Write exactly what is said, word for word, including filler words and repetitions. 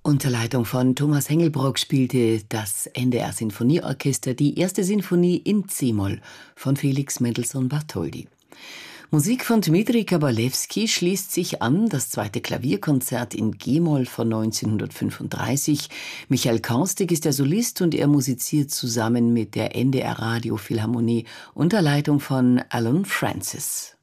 Unter Leitung von Thomas Hengelbrock spielte das N D R-Sinfonieorchester die erste Sinfonie in C-Moll von Felix Mendelssohn Bartholdy. Musik von Dmitri Kabalewski schließt sich an, das zweite Klavierkonzert in G-Moll von neunzehnhundertfünfunddreißig. Michael Kaustik ist der Solist und er musiziert zusammen mit der N D R-Radio-Philharmonie unter Leitung von Alan Francis.